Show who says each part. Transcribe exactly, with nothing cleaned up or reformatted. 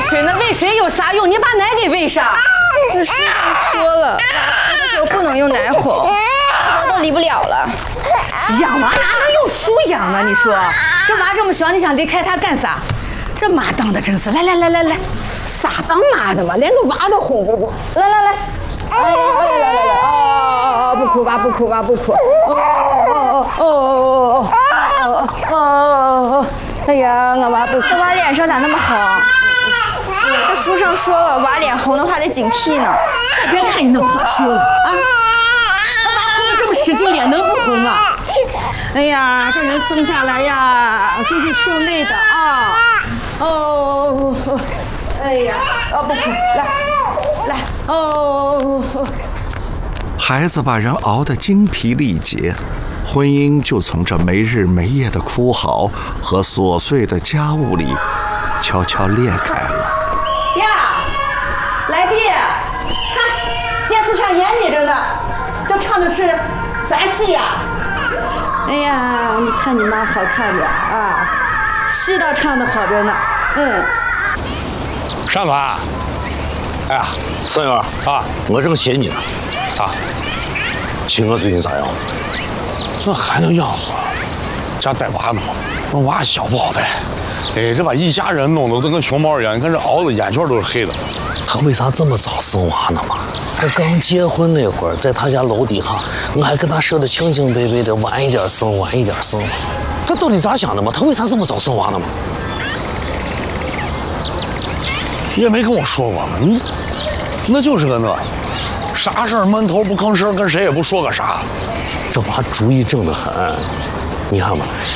Speaker 1: 水，那喂水有啥用？你把奶给喂上。
Speaker 2: 可是说了，那时候不能用奶哄，那时候都离不了了。
Speaker 1: 养娃哪能用书养啊？你说这娃这么小，你想离开他干啥？这妈当的真是，来来来来来，啥当妈的嘛，连个娃都哄不住。来来来，哎来来来来，哦，不哭吧不哭吧不哭。哦哦哦哦哦哦哦！哎呀，我娃不哭。
Speaker 2: 这娃脸上咋那么红？这书上说了，娃脸红的话得警惕呢。
Speaker 1: 别看你那么说了啊，他娃红的这么使劲，脸能不红吗？哎呀，这人生下来呀，就是受累的啊。哦，哎呀，啊不哭，来来，哦。
Speaker 3: 孩子把人熬得精疲力竭，婚姻就从这没日没夜的哭嚎和琐碎的家务里悄悄裂开了。
Speaker 1: 呀，来弟，看电视上演你着呢，这唱的是啥戏呀？哎呀，你看你妈好看的啊，戏倒唱的好着呢。嗯，
Speaker 4: 上团，哎呀，孙女儿啊，我正寻你呢。啊，秦娥最近咋样？
Speaker 5: 那还能样子？家带娃呢嘛，那娃小不好带。哎，这把一家人弄得都跟熊猫一样，你看这熬的眼圈都是黑的。
Speaker 4: 他为啥这么早生娃呢嘛？他刚结婚那会儿，在他家楼底下，我还跟他说的清清白白的，晚一点生，晚一点生。他到底咋想的嘛？他为啥这么早生娃呢嘛？
Speaker 5: 你也没跟我说过嘛，你那就是个那，啥事儿闷头不吭声，跟谁也不说个啥。
Speaker 4: 这娃主意正得很，你看吧，